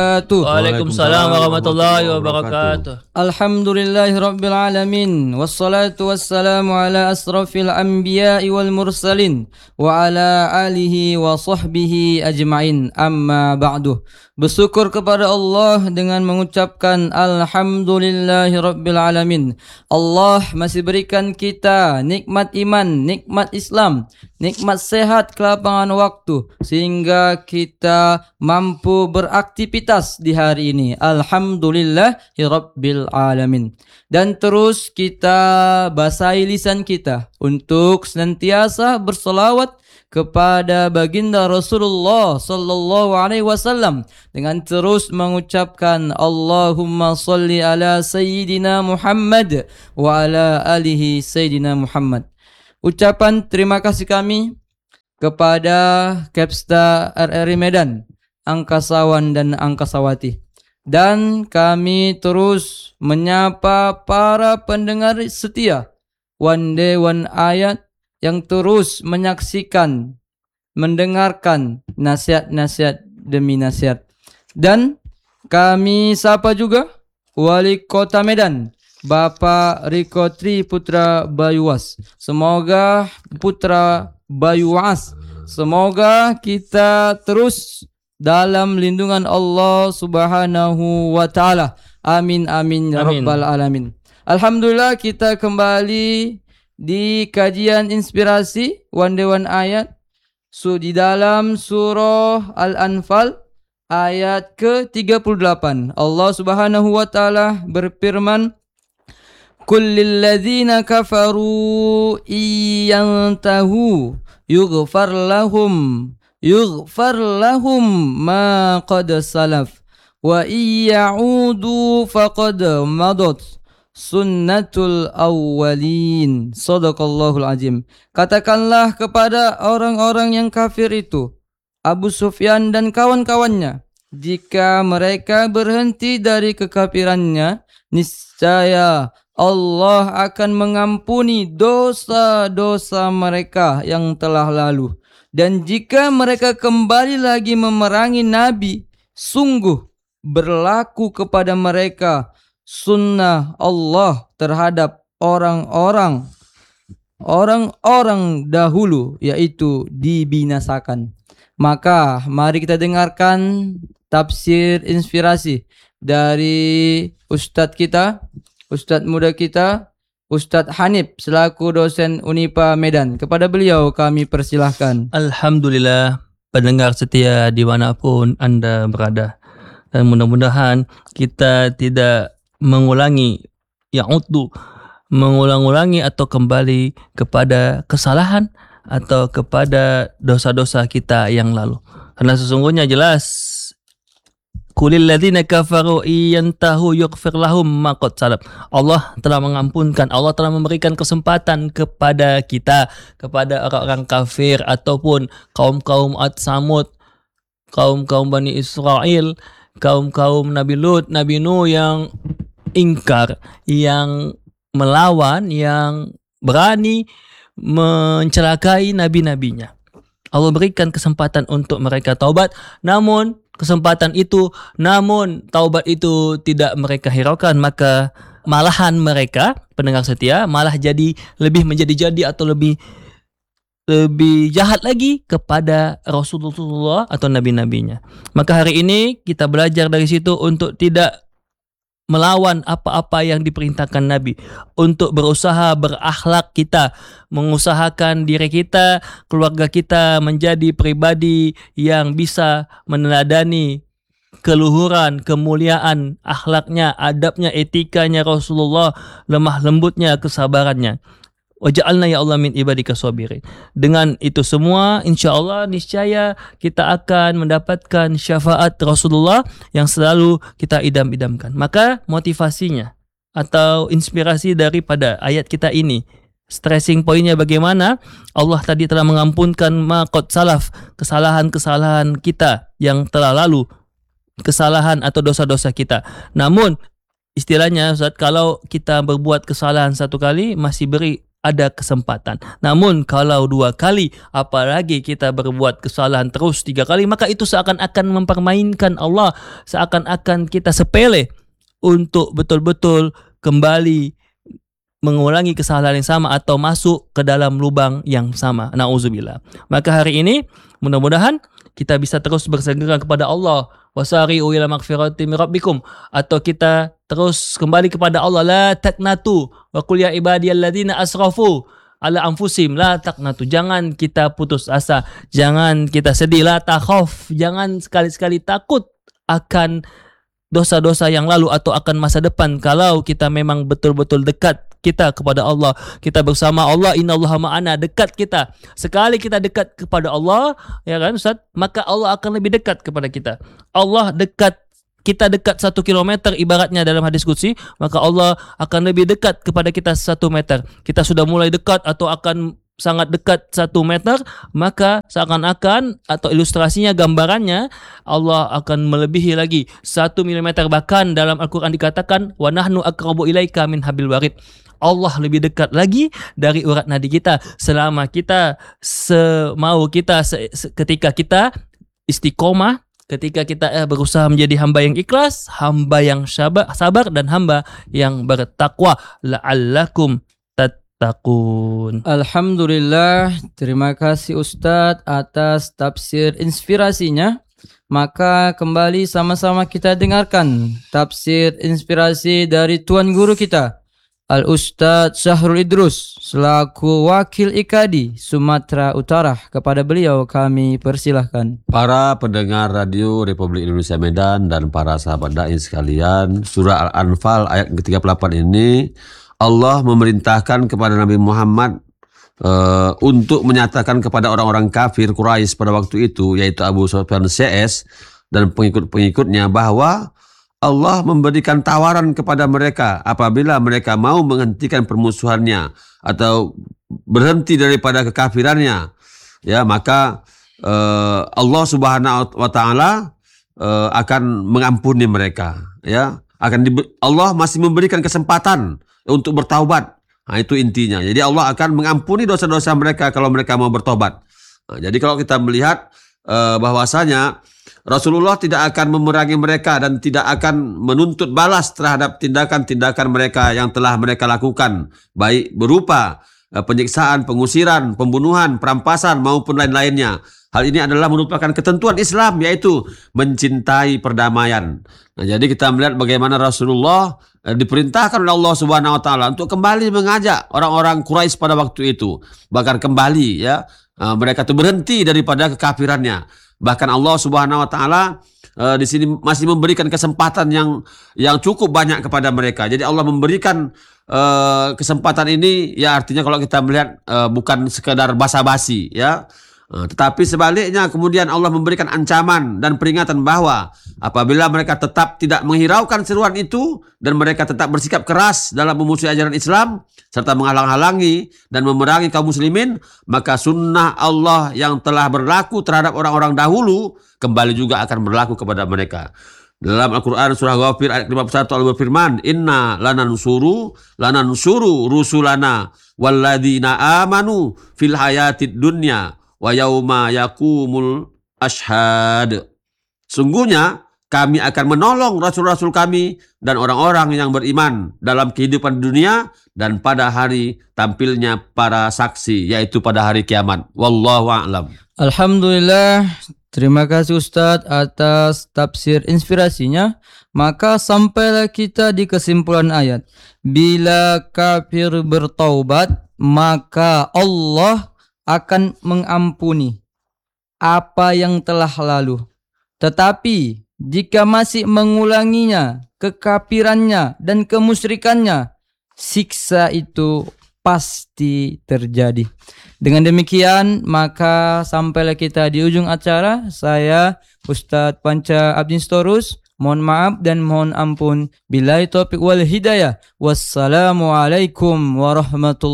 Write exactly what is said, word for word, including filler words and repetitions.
Waalaikumsalam warahmatullahi wabarakatuh. Alhamdulillahi rabbil alamin. Wassalatu wassalamu ala asrafil anbiya'i wal mursalin wa ala alihi wa sahbihi ajma'in. Amma ba'du. Bersyukur kepada Allah dengan mengucapkan Alhamdulillahi rabbil alamin. Allah masih berikan kita nikmat iman, nikmat Islam, nikmat sehat, kelapangan waktu, sehingga kita mampu beraktivitas di hari ini. Alhamdulillahirabbil alamin. Dan terus kita basahi lisan kita untuk senantiasa berselawat kepada baginda Rasulullah sallallahu alaihi wasallam dengan terus mengucapkan Allahumma salli ala sayyidina Muhammad wa ala alihi sayyidina Muhammad. Ucapan terima kasih kami kepada Kepsta R R I Medan, Angkasawan dan Angkasawati. Dan kami terus menyapa para pendengar setia One Day One Ayat yang terus menyaksikan, mendengarkan nasihat-nasihat demi nasihat. Dan kami sapa juga Wali Kota Medan, Bapak Riko Tri Putra Bayuwas. Semoga Putra Bayuwas, semoga kita terus dalam lindungan Allah Subhanahu wa taala. Amin amin ya rabbal alamin. Alhamdulillah, kita kembali di kajian inspirasi One Day One Ayat so, di dalam surah Al-Anfal ayat ke tiga puluh delapan. Allah Subhanahu wa taala berfirman, Kullil ladzina kafaru iyantahu yughfar lahum yughfar lahum ma qad salaf wa iya'udu faqad madat sunnatul awwalin. Shadaqallahul azim. Katakanlah kepada orang-orang yang kafir itu, Abu Sufyan dan kawan-kawannya, jika mereka berhenti dari kekafirannya, niscaya Allah akan mengampuni dosa-dosa mereka yang telah lalu. Dan jika mereka kembali lagi memerangi Nabi, sungguh berlaku kepada mereka sunnah Allah terhadap orang-orang orang-orang dahulu, yaitu dibinasakan. Maka mari kita dengarkan tafsir inspirasi dari Ustadz kita, Ustadz muda kita, Ustadz Hanif selaku dosen Unipa Medan. Kepada beliau kami persilahkan. Alhamdulillah, pendengar setia dimanapun Anda berada. Dan mudah-mudahan kita tidak mengulangi ya'uddu, mengulang-ulangi atau kembali kepada kesalahan atau kepada dosa-dosa kita yang lalu. Karena sesungguhnya jelas, Qulil ladzina kafaru iyantahu yughfir lahum ma qad salaf. Allah telah mengampunkan, Allah telah memberikan kesempatan kepada kita, kepada orang-orang kafir ataupun kaum-kaum Ad Samud, kaum-kaum Bani Israel, kaum-kaum Nabi Lut, Nabi Nuh yang ingkar, yang melawan, yang berani mencelakai nabi-nabinya. Allah berikan kesempatan untuk mereka taubat, namun kesempatan itu, namun taubat itu tidak mereka hiraukan, maka malahan mereka, pendengar setia, malah jadi lebih menjadi-jadi atau lebih lebih jahat lagi kepada Rasulullah atau nabi-nabinya. Maka hari ini kita belajar dari situ untuk tidak melawan apa-apa yang diperintahkan Nabi, untuk berusaha berakhlak kita, mengusahakan diri kita, keluarga kita menjadi pribadi yang bisa meneladani keluhuran, kemuliaan, akhlaknya, adabnya, etikanya Rasulullah, lemah lembutnya, kesabarannya. Waja'alna ya Allah min ibadika sabirin. Dengan itu semua, insya Allah niscaya kita akan mendapatkan syafaat Rasulullah yang selalu kita idam-idamkan. Maka motivasinya atau inspirasi daripada ayat kita ini, stressing poinnya bagaimana? Allah tadi telah mengampunkan ma qad salaf, kesalahan-kesalahan kita yang telah lalu, kesalahan atau dosa-dosa kita. Namun istilahnya Ustaz, kalau kita berbuat kesalahan satu kali masih beri ada kesempatan. Namun kalau dua kali, apalagi kita berbuat kesalahan terus tiga kali, maka itu seakan-akan mempermainkan Allah, seakan-akan kita sepele untuk betul-betul kembali mengulangi kesalahan yang sama atau masuk ke dalam lubang yang sama. Nauzubillah. Maka hari ini mudah-mudahan kita bisa terus bersegera kepada Allah. Wasari'u ila magfirati min rabbikum, atau kita terus kembali kepada Allah. La taqnatu wa qul ya ibadiyalladzina asrafu ala anfusim la taqnatu. Jangan kita putus asa, jangan kita sedih. La takhaf, jangan sekali-sekali takut akan dosa-dosa yang lalu atau akan masa depan. Kalau kita memang betul-betul dekat kita kepada Allah, kita bersama Allah, innallaha ma'ana, dekat kita. Sekali kita dekat kepada Allah, ya kan Ustaz, maka Allah akan lebih dekat kepada kita. Allah dekat, kita dekat satu kilometer ibaratnya dalam hadis qudsi, maka Allah akan lebih dekat kepada kita satu meter. Kita sudah mulai dekat atau akan sangat dekat satu meter, maka seakan-akan atau ilustrasinya, gambarannya, Allah akan melebihi lagi satu milimeter. Bahkan dalam Al-Quran dikatakan wa nahnu aqrabu ilaika min hablil warid. Allah lebih dekat lagi dari urat nadi kita, selama kita semau kita, se, se, ketika kita istiqomah, ketika kita eh, berusaha menjadi hamba yang ikhlas, hamba yang sabar, sabar dan hamba yang bertakwa. La'allakum tattaqun. Alhamdulillah, terima kasih Ustadz atas tafsir inspirasinya. Maka kembali sama-sama kita dengarkan tafsir inspirasi dari Tuan Guru kita, Al-Ustadz Syahrul Idrus, selaku Wakil I K A D I Sumatera Utara. Kepada beliau kami persilahkan. Para pendengar radio Republik Indonesia Medan dan para sahabat da'i sekalian, surah Al-Anfal ayat ke tiga puluh delapan ini, Allah memerintahkan kepada Nabi Muhammad uh, untuk menyatakan kepada orang-orang kafir Quraisy pada waktu itu, yaitu Abu Sufyan C S dan pengikut-pengikutnya, bahwa Allah memberikan tawaran kepada mereka apabila mereka mau menghentikan permusuhannya atau berhenti daripada kekafirannya, ya, maka uh, Allah Subhanahu wa taala uh, akan mengampuni mereka, ya. Akan di, Allah masih memberikan kesempatan untuk bertaubat. Nah, itu intinya. Jadi Allah akan mengampuni dosa-dosa mereka kalau mereka mau bertobat. Nah, jadi kalau kita melihat uh, bahwasanya Rasulullah tidak akan memerangi mereka dan tidak akan menuntut balas terhadap tindakan-tindakan mereka yang telah mereka lakukan, baik berupa uh, penyiksaan, pengusiran, pembunuhan, perampasan maupun lain-lainnya. Hal ini adalah merupakan ketentuan Islam, yaitu mencintai perdamaian. Nah, jadi kita melihat bagaimana Rasulullah uh, diperintahkan oleh Allah Subhanahu wa taala untuk kembali mengajak orang-orang Quraisy pada waktu itu, bahkan kembali, ya, uh, mereka itu berhenti daripada kekafirannya. Bahkan Allah Subhanahu wa taala uh, di sini masih memberikan kesempatan yang yang cukup banyak kepada mereka. Jadi Allah memberikan uh, kesempatan ini, ya, artinya kalau kita melihat uh, bukan sekadar basa-basi, ya. Uh, tetapi sebaliknya kemudian Allah memberikan ancaman dan peringatan bahwa apabila mereka tetap tidak menghiraukan seruan itu dan mereka tetap bersikap keras dalam memusuhi ajaran Islam serta menghalang-halangi dan memerangi kaum muslimin, maka sunnah Allah yang telah berlaku terhadap orang-orang dahulu kembali juga akan berlaku kepada mereka. Dalam Al-Quran surah Ghafir ayat lima puluh satu Allah berfirman, Inna lanansuru lanansuru rusulana walladzina amanu fil hayatid dunya wa yauma yakumul ashhad. Sungguhnya kami akan menolong rasul-rasul kami dan orang-orang yang beriman dalam kehidupan dunia dan pada hari tampilnya para saksi, yaitu pada hari kiamat. Wallahu a'lam. Alhamdulillah, terima kasih Ustadz atas tafsir inspirasinya. Maka sampailah kita di kesimpulan ayat. Bila kafir bertaubat, maka Allah akan mengampuni apa yang telah lalu. Tetapi jika masih mengulanginya, kekafirannya dan kemusyrikannya, siksa itu pasti terjadi. Dengan demikian, maka sampailah kita di ujung acara. Saya Ustadz Panca Abdin Storus, mohon maaf dan mohon ampun. Billahi taufiq wal hidayah. Wassalamualaikum warahmatullahi